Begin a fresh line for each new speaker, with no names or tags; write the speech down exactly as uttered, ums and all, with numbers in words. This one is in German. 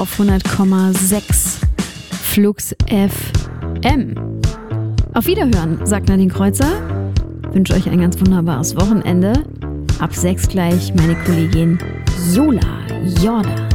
auf hundert Komma sechs Flux F M. Auf Wiederhören, sagt Nadine Kreuzer. Wünsche euch ein ganz wunderbares Wochenende. Ab sechs gleich meine Kollegin Jola Jordan.